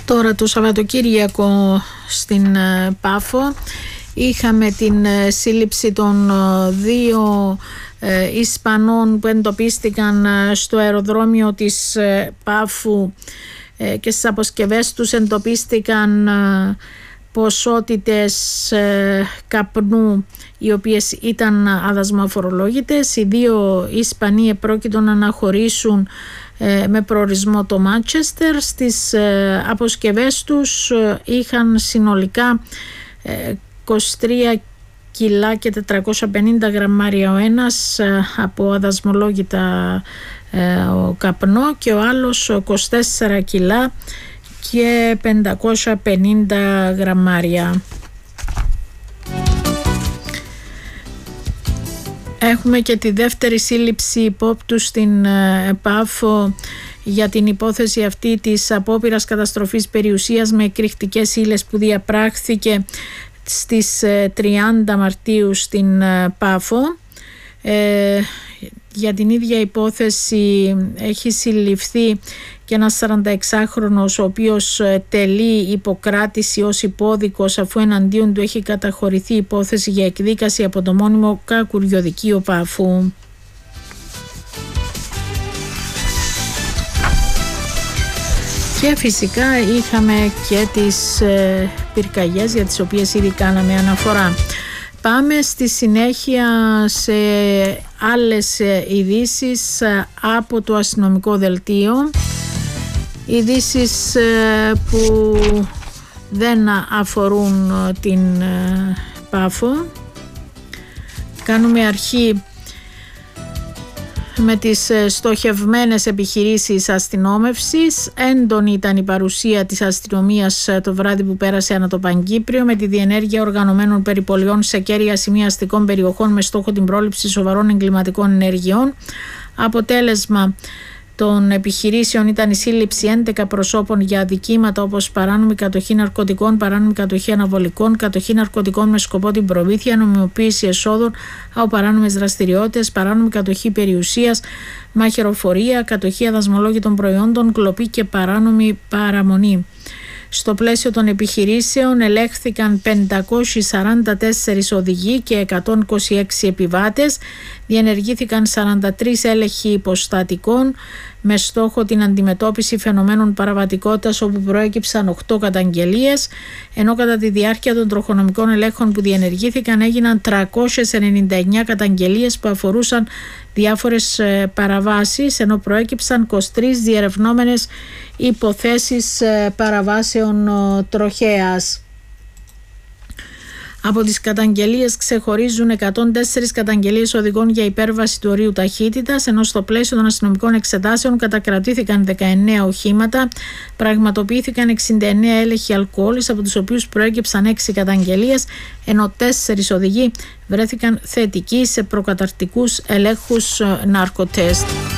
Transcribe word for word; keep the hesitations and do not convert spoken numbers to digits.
Τώρα το Σαββατοκύριακο στην Πάφο είχαμε την σύλληψη των δύο Ισπανών που εντοπίστηκαν στο αεροδρόμιο της Πάφου και στις αποσκευές τους εντοπίστηκαν ποσότητες καπνού οι οποίες ήταν αδασμοφορολόγητες. Οι δύο Ισπανοί επρόκειτο να αναχωρήσουν με προορισμό το Μάντσεστερ. Στις αποσκευές τους είχαν συνολικά είκοσι τρία κιλά και τετρακόσια πενήντα γραμμάρια ο ένας από αδασμολόγητα ο καπνό και ο άλλος είκοσι τέσσερα κιλά και πεντακόσια πενήντα γραμμάρια. Έχουμε και τη δεύτερη σύλληψη υπόπτου στην Πάφο για την υπόθεση αυτή της απόπειρας καταστροφής περιουσίας με εκρηκτικές ύλες που διαπράχθηκε στις τριάντα Μαρτίου στην Πάφο. Ε, για την ίδια υπόθεση έχει συλληφθεί και ένας σαρανταεξάχρονος ο οποίος τελεί υποκράτηση ως υπόδικος αφού εναντίον του έχει καταχωρηθεί υπόθεση για εκδίκαση από το μόνιμο κακουριοδικείο Πάφου. Και φυσικά είχαμε και τις ε, πυρκαγιές για τις οποίες ήδη κάναμε αναφορά. Πάμε στη συνέχεια σε άλλες ειδήσεις από το αστυνομικό δελτίο. Ειδήσεις που δεν αφορούν την Πάφο. Κάνουμε αρχή με τις στοχευμένες επιχειρήσεις αστυνόμευσης. Έντονη ήταν η παρουσία της αστυνομίας το βράδυ που πέρασε ανά το Παγκύπριο με τη διενέργεια οργανωμένων περιπολιών σε κέρια σημεία αστικών περιοχών με στόχο την πρόληψη σοβαρών εγκληματικών ενεργειών. Αποτέλεσμα των επιχειρήσεων ήταν η σύλληψη έντεκα προσώπων για αδικήματα όπως παράνομη κατοχή ναρκωτικών, παράνομη κατοχή αναβολικών, κατοχή ναρκωτικών με σκοπό την προμήθεια, νομιμοποίηση εσόδων από παράνομες δραστηριότητες, παράνομη κατοχή περιουσίας, μαχαιροφορία, κατοχή αδασμολόγητων προϊόντων, κλοπή και παράνομη παραμονή. Στο πλαίσιο των επιχειρήσεων ελέγχθηκαν πεντακόσιοι σαράντα τέσσερις οδηγοί και εκατόν είκοσι έξι επιβάτες, διενεργήθηκαν σαράντα τρεις έλεγχοι υποστατικών με στόχο την αντιμετώπιση φαινομένων παραβατικότητας όπου προέκυψαν οκτώ καταγγελίες, ενώ κατά τη διάρκεια των τροχονομικών ελέγχων που διενεργήθηκαν έγιναν τριακόσιες ενενήντα εννέα καταγγελίες που αφορούσαν διάφορες παραβάσεις, ενώ προέκυψαν είκοσι τρεις διερευνόμενες υποθέσεις παραβάσεων τροχέας. Από τις καταγγελίες ξεχωρίζουν εκατόν τέσσερις καταγγελίες οδηγών για υπέρβαση του ορίου ταχύτητας, ενώ στο πλαίσιο των αστυνομικών εξετάσεων κατακρατήθηκαν δεκαεννέα οχήματα, πραγματοποιήθηκαν εξήντα εννέα έλεγχοι αλκοόλης, από τους οποίους προέκυψαν έξι καταγγελίες, ενώ τέσσερις οδηγοί βρέθηκαν θετικοί σε προκαταρκτικούς ελέγχους ναρκοτέστ.